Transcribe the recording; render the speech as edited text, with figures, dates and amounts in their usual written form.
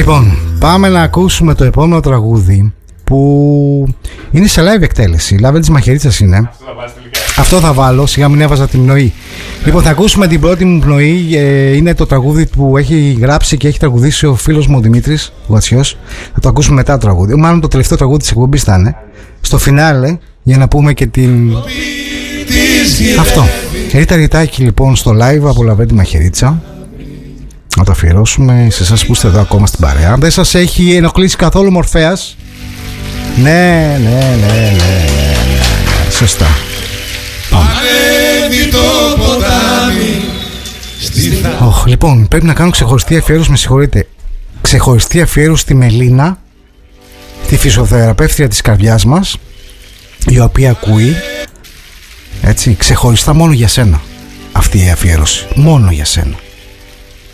Λοιπόν, πάμε να ακούσουμε το επόμενο τραγούδι που είναι σε live εκτέλεση. Λάβε της Μαχαιρίτσας είναι. Αυτό θα βάλω, σιγά μην έβαζα την πνοή. Λοιπόν, θα ακούσουμε την πρώτη μου πνοή. Είναι το τραγούδι που έχει γράψει και έχει τραγουδήσει ο φίλος μου ο Δημήτρης Γουατσιός. Θα το ακούσουμε μετά το τραγούδι. Μάλλον το τελευταίο τραγούδι της εκπομπής θα είναι. Στο φινάλε, για να πούμε και την... Αυτό. Ρίτα Ριτάκη λοιπόν στο live από Λαβέ τη Μαχαιρίτσα. Να το αφιερώσουμε σε εσάς που είστε εδώ ακόμα στην παρέα. Δεν σας έχει ενοχλήσει καθόλου Μορφέας? Ναι. Σωστά. Λοιπόν, πρέπει να κάνω ξεχωριστή αφιέρωση, με συγχωρείτε. Ξεχωριστή αφιέρωση στη Μελίνα, τη φυσιοθεραπεύτρια της καρδιάς μας, η οποία ακούει. Έτσι, ξεχωριστά μόνο για σένα αυτή η αφιέρωση. Μόνο για σένα.